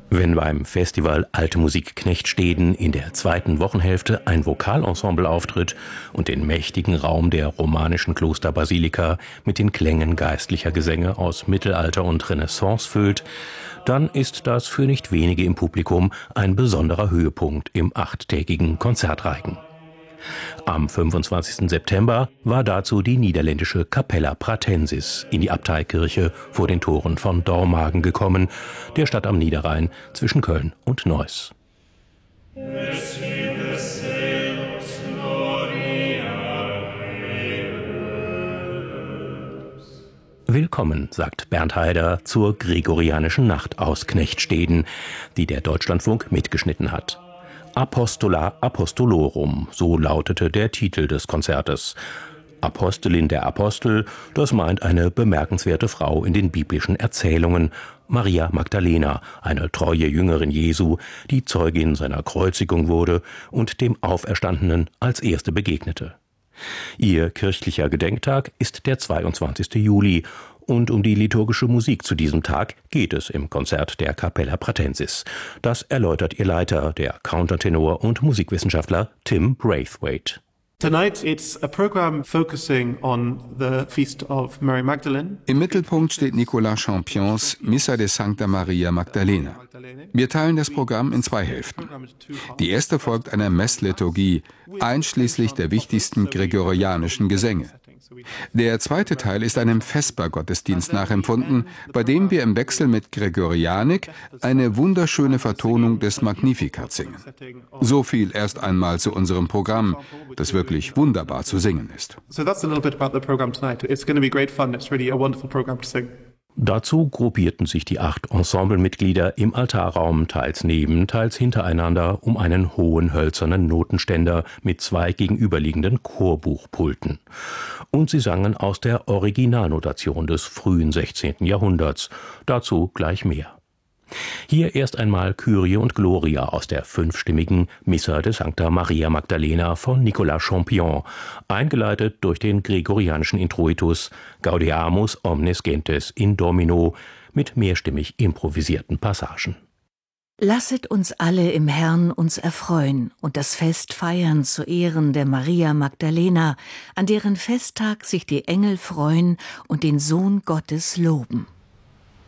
Wenn beim Festival Alte Musik Knechtsteden in der zweiten Wochenhälfte ein Vokalensemble auftritt und den mächtigen Raum der romanischen Klosterbasilika mit den Klängen geistlicher Gesänge aus Mittelalter und Renaissance füllt, dann ist das für nicht wenige im Publikum ein besonderer Höhepunkt im 8-tägigen Konzertreigen. Am 25. September war dazu die niederländische Capella Pratensis in die Abteikirche vor den Toren von Dormagen gekommen, der Stadt am Niederrhein zwischen Köln und Neuss. Willkommen, sagt Bernd Haider zur Gregorianischen Nacht aus Knechtsteden, die der Deutschlandfunk mitgeschnitten hat. Apostola Apostolorum, so lautete der Titel des Konzertes. Apostelin der Apostel, das meint eine bemerkenswerte Frau in den biblischen Erzählungen, Maria Magdalena, eine treue Jüngerin Jesu, die Zeugin seiner Kreuzigung wurde und dem Auferstandenen als erste begegnete. Ihr kirchlicher Gedenktag ist der 22. Juli und um die liturgische Musik zu diesem Tag geht es im Konzert der Capella Pratensis. Das erläutert ihr Leiter, der Countertenor und Musikwissenschaftler Tim Braithwaite. Tonight it's a program focusing on the feast of Mary Magdalene. Im Mittelpunkt steht Nicolas Champions Missa de Sancta Maria Magdalena. Wir teilen das Programm in zwei Hälften. Die erste folgt einer Messliturgie, einschließlich der wichtigsten gregorianischen Gesänge. Der zweite Teil ist einem Vesper-Gottesdienst nachempfunden, bei dem wir im Wechsel mit Gregorianik eine wunderschöne Vertonung des Magnificat singen. So viel erst einmal zu unserem Programm, das wirklich wunderbar zu singen ist. Dazu gruppierten sich die 8 Ensemblemitglieder im Altarraum teils neben, teils hintereinander um einen hohen hölzernen Notenständer mit 2 gegenüberliegenden Chorbuchpulten. Und sie sangen aus der Originalnotation des frühen 16. Jahrhunderts. Dazu gleich mehr. Hier erst einmal Kyrie und Gloria aus der 5-stimmigen Missa de Sancta Maria Magdalena von Nicolas Champion, eingeleitet durch den gregorianischen Introitus Gaudeamus omnes gentes in Domino mit mehrstimmig improvisierten Passagen. Lasset uns alle im Herrn uns erfreuen und das Fest feiern zu Ehren der Maria Magdalena, an deren Festtag sich die Engel freuen und den Sohn Gottes loben.